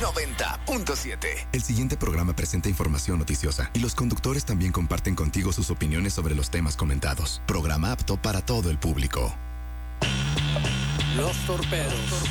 90.7. El siguiente programa presenta información noticiosa y los conductores también comparten contigo sus opiniones sobre los temas comentados. Programa apto para todo el público. Los torpedos.